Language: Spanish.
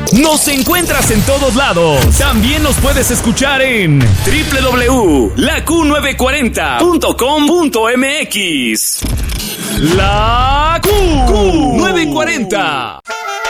Nos encuentras en todos lados. También nos puedes escuchar en www.laQ940.com.mx. La Q940.